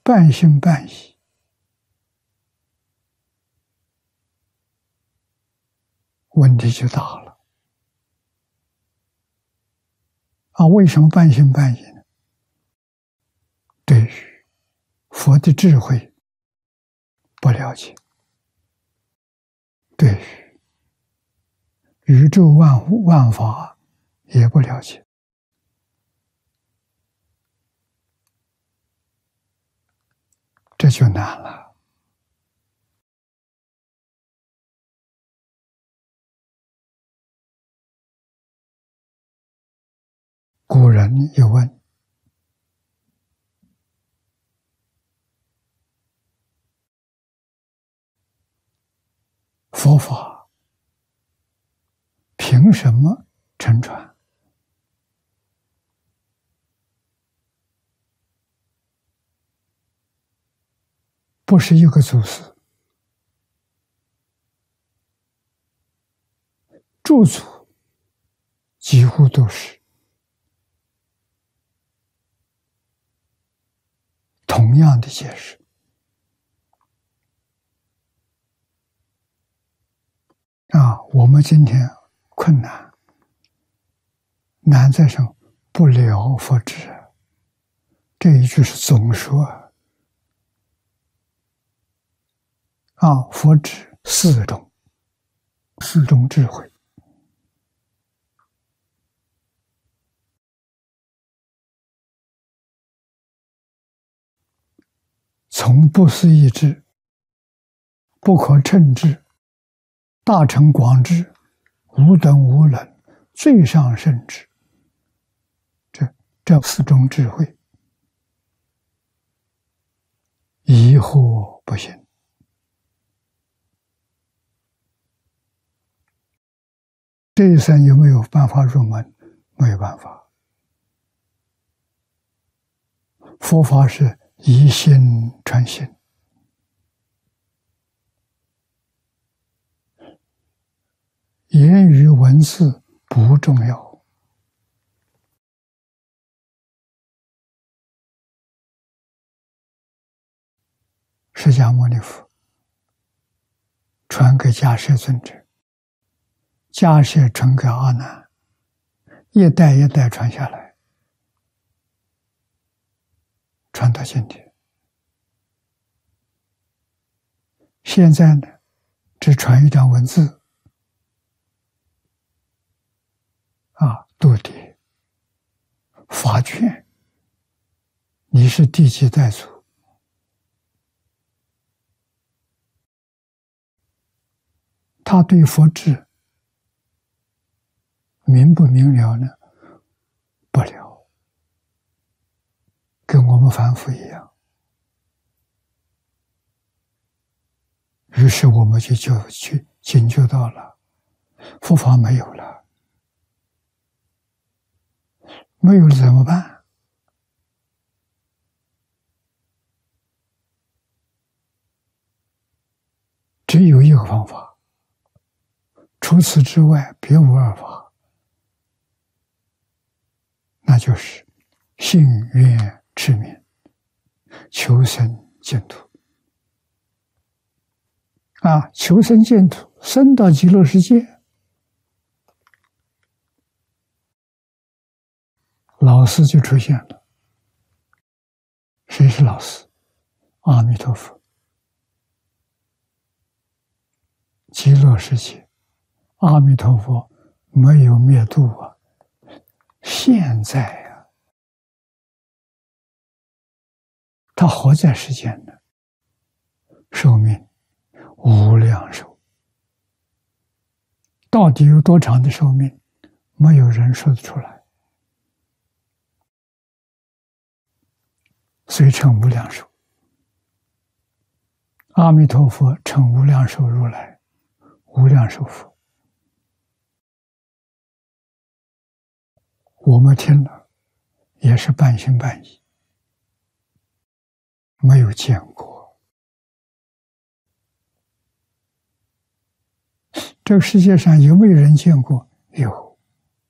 半信半疑，问题就大了。为什么半信半疑呢？对于佛的智慧不了解，对于宇宙万法也不了解，这就难了。古人有问：佛法凭什么沉传？不是一个祖师，诸祖几乎都是同样的解释。我们今天困难，难在什么？不了佛智。这一句是总说。佛智四种智慧。从不思议智、不可称智、大乘广智、无等无能、最上圣智，这四种智慧，疑惑不行。这一生有没有办法入门？没有办法。佛法是以心传心，言语文字不重要。释迦牟尼佛传给迦叶尊者，迦叶传给阿难，一代一代传下来，传到今天。现在呢，只传一张文字，度牒法卷，你是第几代祖？他对佛智明不明了呢？不了，跟我们凡夫一样。于是我们就去警觉到了，佛法没有了，没有了怎么办？只有一个方法，除此之外别无二法，那就是信愿持名，求生净土。求生净土，生到极乐世界，老师就出现了。谁是老师？阿弥陀佛。极乐世界，阿弥陀佛没有灭度现在他活在世间呢，寿命无量寿。到底有多长的寿命，没有人说得出来，所以称无量寿。阿弥陀佛称无量寿如来，无量寿佛。我们听了也是半信半疑，没有见过。这个世界上有没有人见过？有。